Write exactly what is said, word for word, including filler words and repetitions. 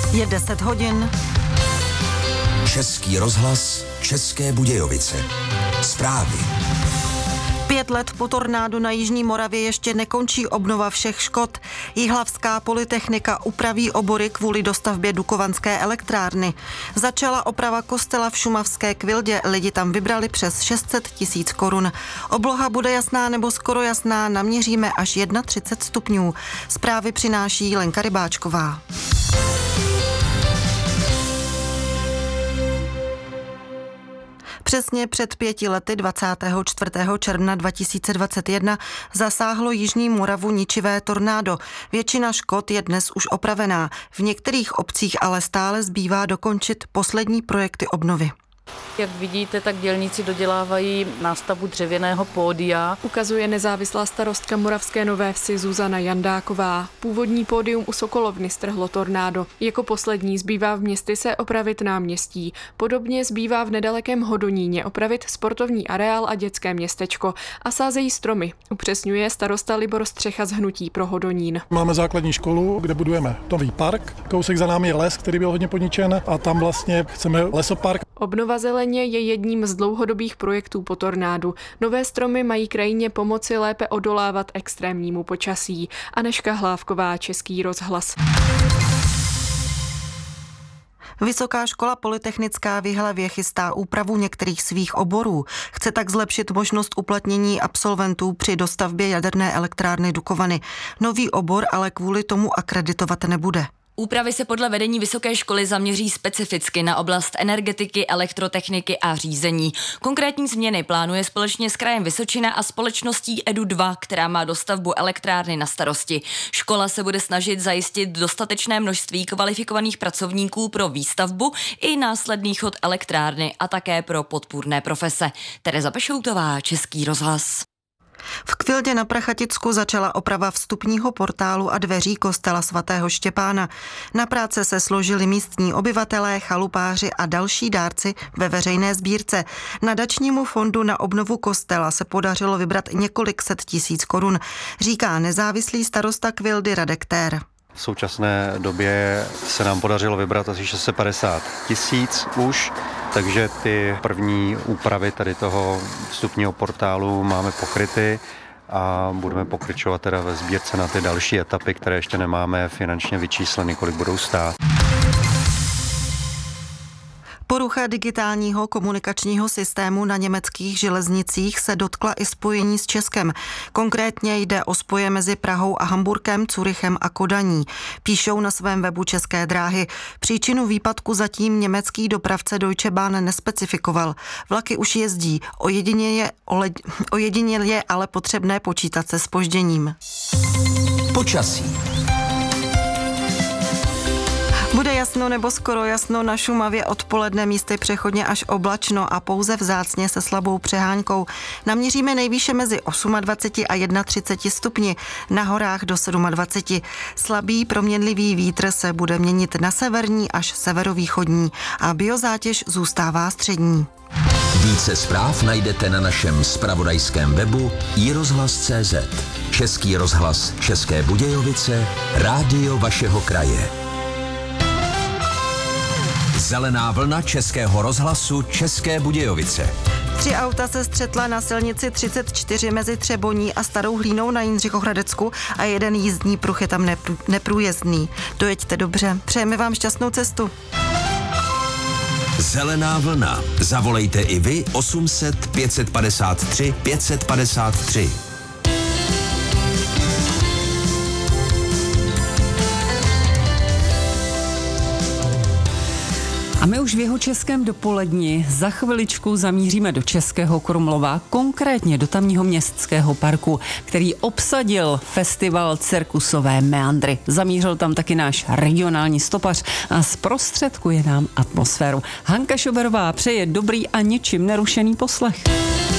Je deset hodin. Český rozhlas, České Budějovice. Zprávy. Pět let po tornádu na jižní Moravě ještě nekončí obnova všech škod. Jihlavská polytechnika upraví obory kvůli dostavbě Dukovanské elektrárny. Začala oprava kostela v šumavské Kvildě, lidi tam vybrali přes šest set tisíc korun. Obloha bude jasná nebo skoro jasná, naměříme až třicet jedna stupňů. Zprávy přináší Lenka Rybáčková. Přesně před pěti lety dvacátého čtvrtého června dva tisíce dvacet jedna zasáhlo jižní Moravu ničivé tornádo. Většina škod je dnes už opravená. V některých obcích ale stále zbývá dokončit poslední projekty obnovy. Jak vidíte, tak dělníci dodělávají nástavbu dřevěného pódia. Ukazuje nezávislá starostka Moravské Nové Vsi Zuzana Jandáková. Původní pódium u Sokolovny strhlo tornádo. Jako poslední zbývá v městě se opravit náměstí. Podobně zbývá v nedalekém Hodoníně opravit sportovní areál a dětské městečko. A sázejí stromy, upřesňuje starosta Libor Střecha z Hnutí pro Hodonín. Máme základní školu, kde budujeme nový park. Kousek za námi je les, který byl hodně poničen, a tam vlastně chceme lesopark. Obnova zeleně je jedním z dlouhodobých projektů po tornádu. Nové stromy mají krajině pomoci lépe odolávat extrémnímu počasí. Anežka Hlávková, Český rozhlas. Vysoká škola polytechnická v Jihlavě chystá úpravu některých svých oborů. Chce tak zlepšit možnost uplatnění absolventů při dostavbě jaderné elektrárny Dukovany. Nový obor ale kvůli tomu akreditovat nebude. Úpravy se podle vedení vysoké školy zaměří specificky na oblast energetiky, elektrotechniky a řízení. Konkrétní změny plánuje společně s krajem Vysočina a společností Edu dva, která má dostavbu elektrárny na starosti. Škola se bude snažit zajistit dostatečné množství kvalifikovaných pracovníků pro výstavbu i následný chod elektrárny a také pro podpůrné profese. Tereza Pešoutová, Český rozhlas. V Kvildě na Prachaticku začala oprava vstupního portálu a dveří kostela svatého Štěpána. Na práce se složili místní obyvatelé, chalupáři a další dárci ve veřejné sbírce. Nadačnímu fondu na obnovu kostela se podařilo vybrat několik set tisíc korun, říká nezávislý starosta Kvildy Radek Tér. V současné době se nám podařilo vybrat asi šest set padesát tisíc už, takže ty první úpravy tady toho vstupního portálu máme pokryty a budeme pokračovat teda ve sbírce na ty další etapy, které ještě nemáme finančně vyčísleny, kolik budou stát. Porucha digitálního komunikačního systému na německých železnicích se dotkla i spojení s Českem. Konkrétně jde o spoje mezi Prahou a Hamburkem, Curychem a Kodaní. Píšou na svém webu České dráhy. Příčinu výpadku zatím německý dopravce Deutsche Bahn nespecifikoval. Vlaky už jezdí, ojediněle je, ojediněle je ale potřebné počítat se zpožděním. Počasí. Bude jasno nebo skoro jasno, na Šumavě odpoledne místy přechodně až oblačno a pouze vzácně se slabou přehánkou. Naměříme nejvýše mezi dvacet osm a třicet jedna stupni, na horách do dvacet sedm. Slabý proměnlivý vítr se bude měnit na severní až severovýchodní a biozátěž zůstává střední. Více zpráv najdete na našem zpravodajském webu i rozhlas tečka cé zet. Český rozhlas České Budějovice, rádio vašeho kraje. Zelená vlna Českého rozhlasu České Budějovice. Tři auta se střetla na silnici třicet čtyři mezi Třeboní a Starou Hlínou na Jindřichohradecku a jeden jízdní pruh je tam neprů, neprůjezdný. Dojeďte dobře. Přejeme vám šťastnou cestu. Zelená vlna. Zavolejte i vy osm set pět padesát tři pět padesát tři. A my už v jeho českém dopoledni za chviličku zamíříme do Českého Krumlova, konkrétně do tamního městského parku, který obsadil festival Cirkusové meandry. Zamířil tam taky náš regionální stopař a zprostředkuje nám atmosféru. Hanka Šoberová přeje dobrý a ničím nerušený poslech.